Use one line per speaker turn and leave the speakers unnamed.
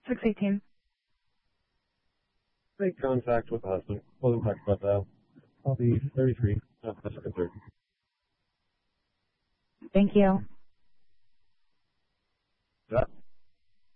618.
Make contact with the husband. Wasn't talked about that. I'll be 33. That's a concern.
Thank you.